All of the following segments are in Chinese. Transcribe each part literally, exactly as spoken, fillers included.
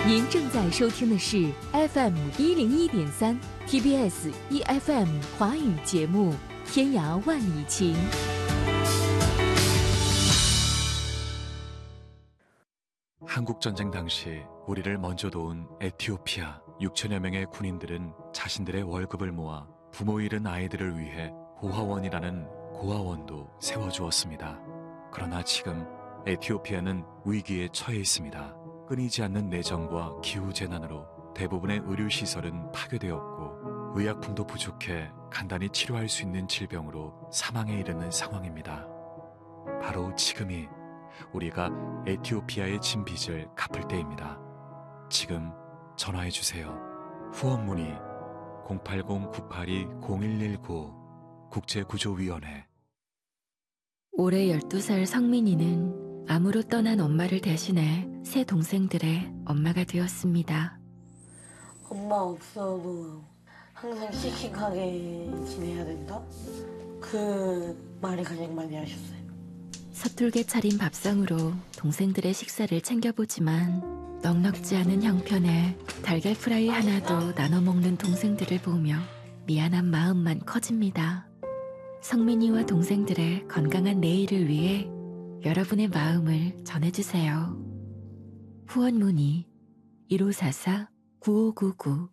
您正在收听的是 F M 一零一点三 T B S E F M 华语节目《天涯万里情》。 한국전쟁 당시 우리를 먼저 도운 에티오피아 육천여 명의 군인들은 자신들의 월급을 모아 부모 잃은 아이들을 위해 고아원이라는 고아원도 세워주었습니다. 그러나 지금 에티오피아는 위기에 처해 있습니다. 끊이지 않는 내전과 기후재난으로 대부분의 의료시설은 파괴되었고 의약품도 부족해 간단히 치료할 수 있는 질병으로 사망에 이르는 상황입니다. 바로 지금이 우리가 에티오피아의 진 빚을 갚을 때입니다. 지금 전화해주세요. 후원 문의 공팔공 구팔이 공일일구 국제구조위원회. 올해 열두 살 성민이는 암으로 떠난 엄마를 대신해 세 동생들의 엄마가 되었습니다. 엄마 없어도 항상 씩씩하게 지내야 된다? 그 말이 가장 많이 하셨어요. 서툴게 차린 밥상으로 동생들의 식사를 챙겨보지만 넉넉지 않은 형편에 달걀 프라이 하나도 나눠 먹는 동생들을 보며 미안한 마음만 커집니다. 성민이와 동생들의 건강한 내일을 위해 여러분의 마음을 전해주세요. 후원 문의 일오사사 구오구구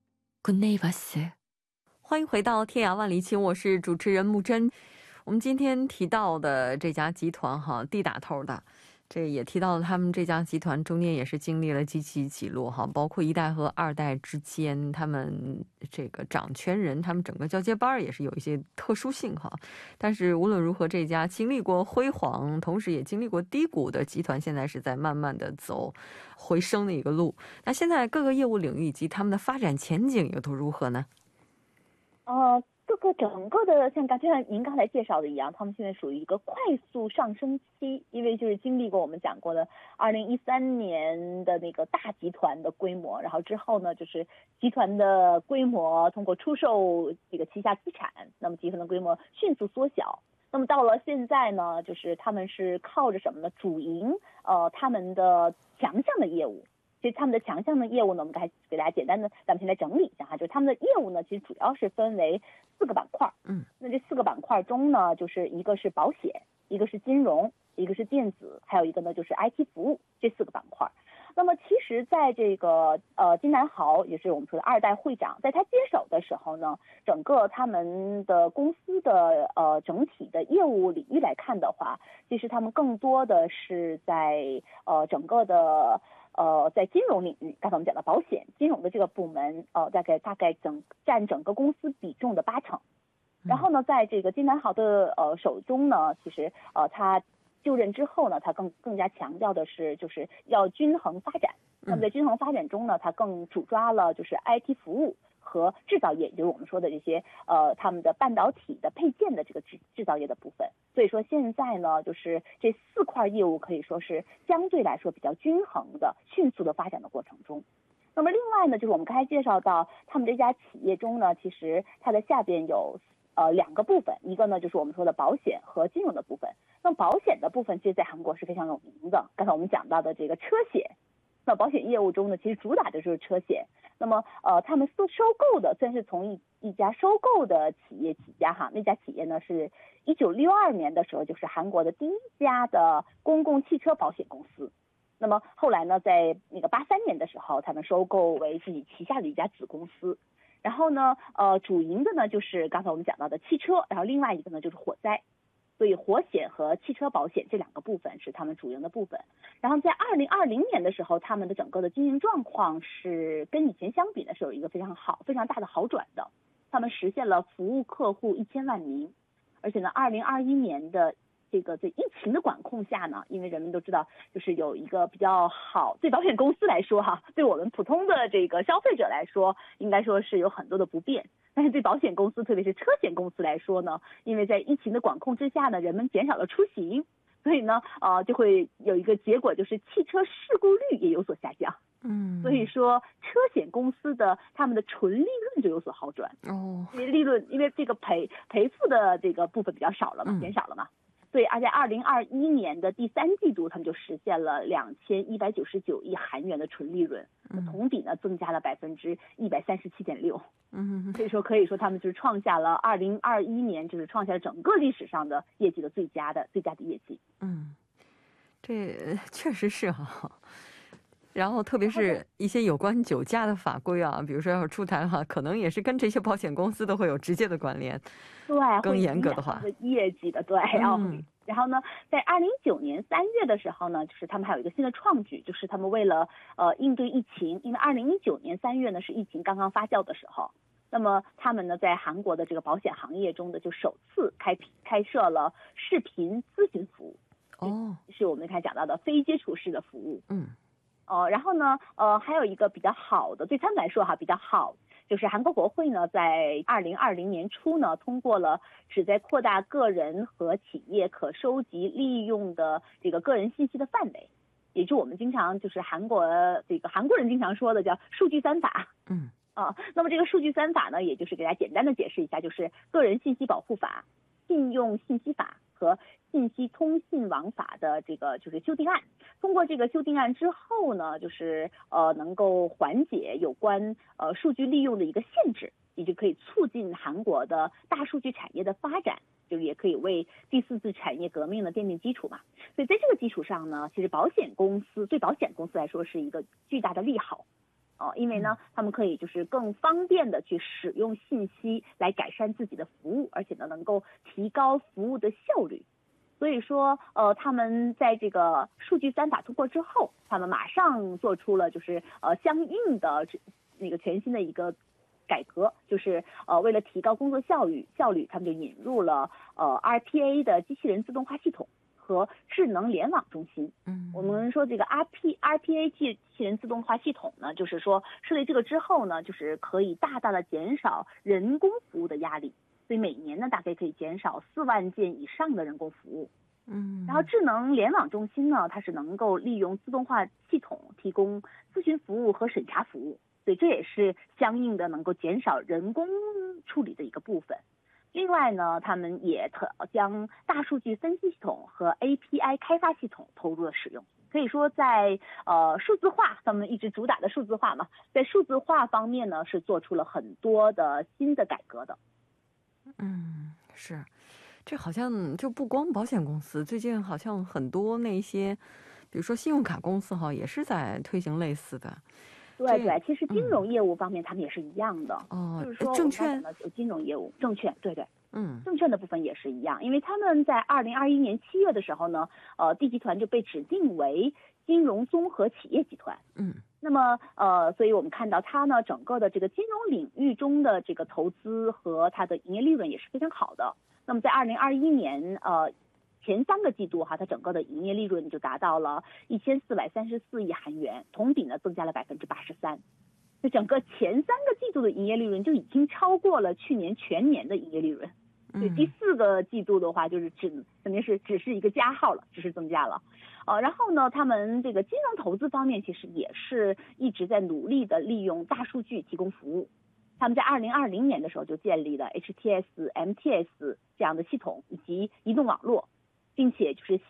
굿네이버스。 欢迎回到天涯万里情，我是主持人木真。我们今天提到的这家集团哈，地打头的，这也提到了他们这家集团中间也是经历了几起起落哈，包括一代和二代之间，他们这个掌权人，他们整个交接班也是有一些特殊性哈。但是无论如何，这家经历过辉煌，同时也经历过低谷的集团，现在是在慢慢的走回升的一个路。那现在各个业务领域以及他们的发展前景又都如何呢？ 呃。各个整个的像刚就像您刚才介绍的一样，他们现在属于一个快速上升期，因为就是经历过我们讲过的二零一三年的那个大集团的规模，然后之后呢就是集团的规模通过出售这个旗下资产，那么集团的规模迅速缩小。那么到了现在呢，就是他们是靠着什么呢？主营呃他们的强项的业务。其实他们的强项的业务呢，我们给给大家简单的，咱们先来整理一下哈，就是他们的业务呢，其实主要是分为四个板块。嗯，那这四个板块中呢，就是一个是保险，一个是金融，一个是电子，还有一个呢就是 I T 服务，这四个板块。那么其实在这个呃金南豪，也是我们说的二代会长，在他接手的时候呢，整个他们的公司的呃整体的业务领域来看的话，其实他们更多的是在呃整个的。呃，在金融领域，刚才我们讲的保险金融的这个部门，呃，大概大概整占整个公司比重的八成。然后呢，在这个金南豪的呃手中呢，其实呃他就任之后呢，他更更加强调的是就是要均衡发展。那么在均衡发展中呢，他更主抓了就是 I T 服务和制造业，也就是我们说的这些呃他们的半导体的配件的这个制制造业的部分。所以说现在呢，就是这四块业务可以说是相对来说比较均衡的、迅速的发展的过程中。那么另外呢，就是我们刚才介绍到他们这家企业中呢，其实它的下边有呃两个部分，一个呢就是我们说的保险和金融的部分。那保险的部分其实在韩国是非常有名的，刚才我们讲到的这个车险。那保险业务中呢，其实主打的就是车险。那么，呃，他们收收购的虽然是从一一家收购的企业起家哈，那家企业呢是一九六二年的时候，就是韩国的第一家的公共汽车保险公司。那么后来呢，在那个八三年的时候，他们收购为自己旗下的一家子公司。然后呢，呃，主营的呢就是刚才我们讲到的汽车，然后另外一个呢就是火灾。所以火险和汽车保险这两个部分是他们主营的部分。然后在二零二零年的时候，他们的整个的经营状况是跟以前相比呢是有一个非常好、非常大的好转的。他们实现了服务客户一千万名，而且呢，二零二一年的这个在疫情的管控下呢，因为人们都知道，就是有一个比较好，对保险公司来说哈，对我们普通的这个消费者来说，应该说是有很多的不便。但是对保险公司，特别是车险公司来说呢，因为在疫情的管控之下呢，人们减少了出行，所以呢，呃，就会有一个结果，就是汽车事故率也有所下降。嗯，所以说车险公司的他们的纯利润就有所好转。哦，因为利润，因为这个赔赔付的这个部分比较少了嘛，减少了嘛。 对，而在二零二一年的第三季度，他们就实现了两千一百九十九亿韩元的纯利润， 嗯同比呢增加了百分之一百三十七点六。 嗯所以说可以说他们就是创下了二零二一年就是创下了整个历史上的业绩的最佳的最佳的业绩。 嗯，这呃确实是哈、然后特别是一些有关酒驾的法规啊，比如说要是出台的话，可能也是跟这些保险公司都会有直接的关联。 对， 更严格的话， 会影响他们的业绩的，对，然后、 嗯然后呢，在二零一九年三月的时候呢，就是他们还有一个新的创举，就是他们为了呃应对疫情，因为二零一九年三月呢是疫情刚刚发酵的时候，那么他们呢在韩国的这个保险行业中的就首次开开设了视频咨询服务， 哦， 是我们刚才讲到的非接触式的服务。 嗯呃，然后呢，呃，还有一个比较好的，对他们来说哈比较好，就是韩国国会呢在二零二零年初呢通过了旨在扩大个人和企业可收集利用的这个个人信息的范围，也就我们经常就是韩国这个韩国人经常说的叫数据三法。 嗯啊，那么这个数据三法呢，也就是给大家简单的解释一下，就是个人信息保护法、信用信息法和信息通信网法的这个就是修订案。通过这个修订案之后呢，就是呃能够缓解有关呃数据利用的一个限制，也就可以促进韩国的大数据产业的发展，就是也可以为第四次产业革命的奠定基础嘛。所以在这个基础上呢，其实保险公司对保险公司来说是一个巨大的利好。哦，因为呢，他们可以就是更方便的去使用信息来改善自己的服务，而且呢，能够提高服务的效率。所以说，呃，他们在这个数据三法通过之后，他们马上做出了就是呃相应的那个全新的一个改革，就是呃为了提高工作效率，效率，他们就引入了呃 R P A 的机器人自动化系统和智能联网中心。 嗯， 我们说这个 R P R P A 机器人自动化系统呢，就是说设立这个之后呢，就是可以大大的减少人工服务的压力，所以每年呢大概可以减少四万件以上的人工服务。 嗯， 然后智能联网中心呢，它是能够利用自动化系统提供咨询服务和审查服务，所以这也是相应的能够减少人工处理的一个部分。另外呢，他们也特将大数据分析系统和 A P I 开发系统投入了使用。可以说在呃数字化，他们一直主打的数字化嘛，在数字化方面呢是做出了很多的新的改革的。 嗯，是，这好像就不光保险公司，最近好像很多那些，比如说信用卡公司哈，也是在推行类似的。 对对，其实金融业务方面他们也是一样的。 哦， 就是说证券有金融业务，证券，对对。 嗯， 证券的部分也是一样，因为他们在二零二一年七月的时候呢，呃，D集团就被指定为金融综合企业集团。 嗯， 那么呃，所以我们看到它呢，整个的这个金融领域中的这个投资和它的营业利润也是非常好的。那么在二零二一年呃前三个季度哈，它整个的营业利润就达到了一千四百三十四亿韩元，同比呢增加了百分之八十三。就整个前三个季度的营业利润就已经超过了去年全年的营业利润。对，第四个季度的话，就是只肯定是只是一个加号了，只是增加了，呃，然后呢，他们这个金融投资方面其实也是一直在努力的利用大数据提供服务。他们在二零二零年的时候就建立了 H T S、M T S 这样的系统以及移动网络，并且就是